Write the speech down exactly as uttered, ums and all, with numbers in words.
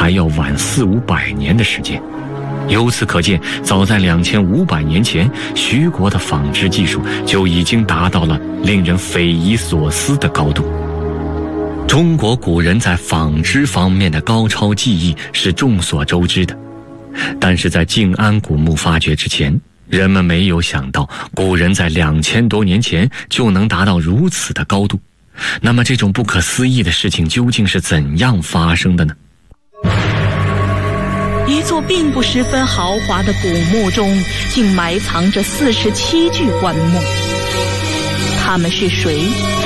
还要晚四五百年的时间。由此可见，早在两千五百年前，徐国的纺织技术就已经达到了令人匪夷所思的高度。中国古人在纺织方面的高超技艺是众所周知的，但是在静安古墓发掘之前，人们没有想到古人在两千多年前就能达到如此的高度。那么这种不可思议的事情究竟是怎样发生的呢？ 一座并不十分豪华的古墓中，竟埋藏着四十七具棺木。他们是谁？